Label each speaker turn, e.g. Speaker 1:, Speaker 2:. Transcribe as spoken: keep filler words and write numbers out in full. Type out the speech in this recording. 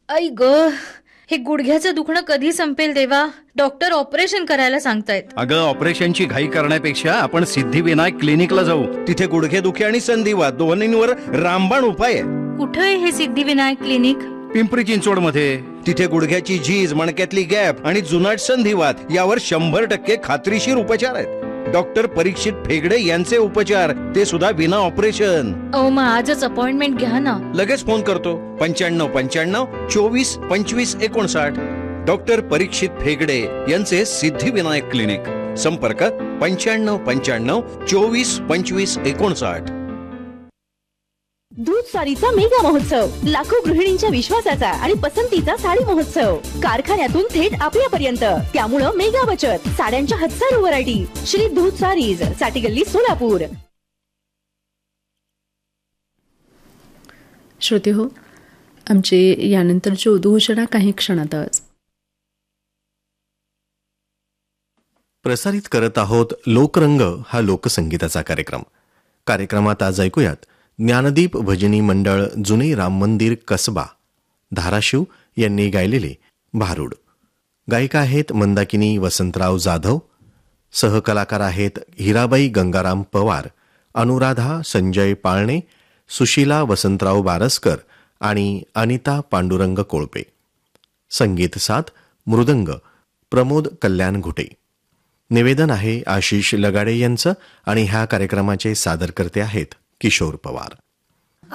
Speaker 1: आई ग, हे गुडघ्याचं दुखणं कधी संपेल देवा? डॉक्टर ऑपरेशन करायला सांगतायत.
Speaker 2: अगं, ऑपरेशनची घाई करण्यापेक्षा आपण सिद्धिविनायक क्लिनिकला जाऊ. तिथे गुडघेदुखी आणि संधिवात दोन्हींवर रामबाण उपाय आहे.
Speaker 1: कुठे आहे हे सिद्धिविनायक क्लिनिक?
Speaker 2: पिंपरी चिंचवड मध्ये. तिथे गुडघ्याची झीज, मणक्यातली गॅप आणि जुनाट संधिवात यावर शंभर टक्के खात्रीशीर उपचार आहेत. डॉक्टर परीक्षित फेगडे यांचे उपचार, ते सुद्धा विना ऑपरेशन.
Speaker 1: अहो, मग आजच अपॉइंटमेंट घ्या ना.
Speaker 2: लगेच फोन करतो. पंच्याण्णव पंच्याण्णव चोवीस पंचवीस एकोणसाठ. डॉक्टर परीक्षित फेगडे यांचे सिद्धिविनायक क्लिनिक. संपर्क पंच्याण्णव पंच्याण्णव चोवीस पंचवीस एकोणसाठ.
Speaker 3: दूध सारीचा मेगा महोत्सव, लाखो गृहिणींच्या विश्वासाचा आणि पसंतीचा साडी महोत्सव, कारखान्यातून थेट आपल्यापर्यंत. त्यामुळं मेगा बचत, साड्यांच्या हजारो व्हरायटी. श्री दूध सारीज, साठी गल्ली, सोलापूर.
Speaker 4: श्रोते हो, आमचे यानंतरची उद्घोषणा काही क्षणातच.
Speaker 5: प्रसारित करत आहोत लोकरंग हा लोकसंगीताचा कार्यक्रम. कार्यक्रमात आज ऐकूयात ज्ञानदीप भजनी मंडळ जुने राम मंदिर कसबा धाराशिव यांनी गायलेले भारूड. गायिका आहेत मंदाकिनी वसंतराव जाधव. सहकलाकार आहेत हिराबाई गंगाराम पवार, अनुराधा संजय पाळणे, सुशीला वसंतराव बारसकर आणि अनिता पांडुरंग कोळपे. संगीत साथ मृदंग प्रमोद कल्याण घुटे. निवेदन आहे आशिष लगाडे यांचं आणि ह्या कार्यक्रमाचे सादरकर्ते आहेत किशोर पवार.